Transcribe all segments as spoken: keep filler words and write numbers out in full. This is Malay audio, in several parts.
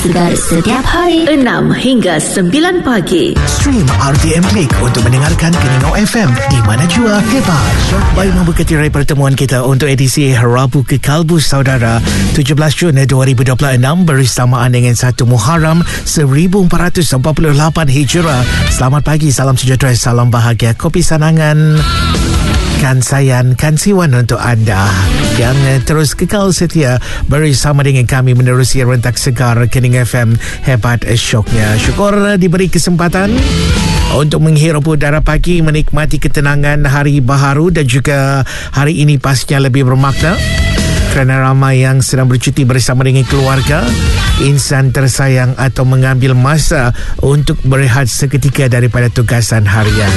Segar setiap hari enam hingga sembilan pagi. Stream R T M Click untuk mendengarkan Keningau F M di mana jua hebat. Baik, membuka tirai pertemuan kita untuk edisi Rabu ke Kalbu saudara tujuh belas Jun dua ribu dua puluh enam bersamaan dengan satu Muharram seribu empat ratus empat puluh lapan Hijrah. Selamat pagi, salam sejahtera, salam bahagia, kopi sanangan, kan sayang, kan siwan untuk anda yang terus kekal setia bersama dengan kami menerusi rentak segar Kening F M hebat syoknya. Syukur diberi kesempatan untuk menghirup udara pagi, menikmati ketenangan hari baharu dan juga hari ini pastinya lebih bermakna kerana ramai yang sedang bercuti bersama dengan keluarga, insan tersayang atau mengambil masa untuk berehat seketika daripada tugasan harian.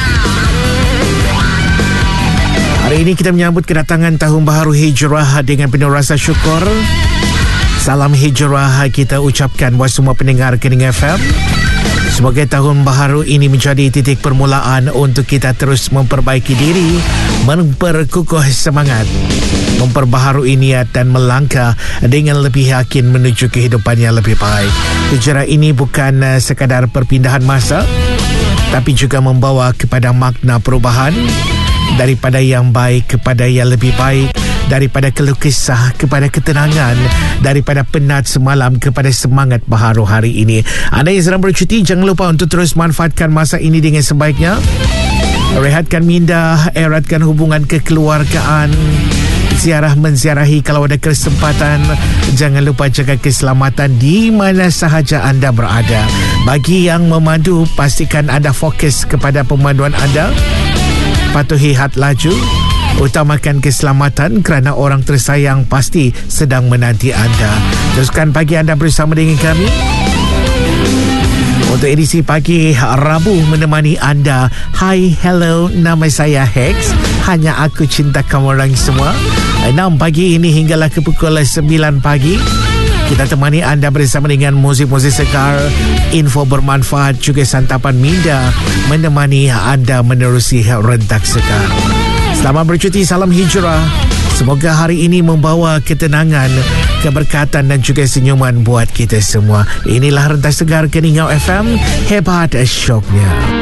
Hari ini kita menyambut kedatangan tahun baharu Hijrah dengan penuh rasa syukur. Salam Hijrah kita ucapkan buat semua pendengar Kening F M. Semoga tahun baharu ini menjadi titik permulaan untuk kita terus memperbaiki diri, memperkukuh semangat, memperbaharui niat dan melangkah dengan lebih yakin menuju kehidupan yang lebih baik. Hijrah ini bukan uh, sekadar perpindahan masa, tapi juga membawa kepada makna perubahan daripada yang baik kepada yang lebih baik, daripada keluh kesah kepada ketenangan, daripada penat semalam kepada semangat baharu hari ini. Anda yang sedang bercuti, jangan lupa untuk terus manfaatkan masa ini dengan sebaiknya. Rehatkan minda, eratkan hubungan kekeluargaan, ziarah menziarahi kalau ada kesempatan. Jangan lupa jaga keselamatan di mana sahaja anda berada. Bagi yang memandu, pastikan anda fokus kepada pemanduan anda. Patuhi had laju, utamakan keselamatan kerana orang tersayang pasti sedang menanti anda. Teruskan pagi anda bersama dengan kami untuk edisi pagi Rabu menemani anda. Hai, hello, nama saya Hex. Hanya aku cinta kamu orang semua. enam pagi ini hinggalah ke pukul sembilan pagi. Kita temani anda bersama dengan muzik-muzik segar, info bermanfaat, juga santapan minda menemani anda menerusi rentak segar. Selamat bercuti, salam Hijrah. Semoga hari ini membawa ketenangan, keberkatan dan juga senyuman buat kita semua. Inilah rentak segar Keningau F M, hebat syoknya.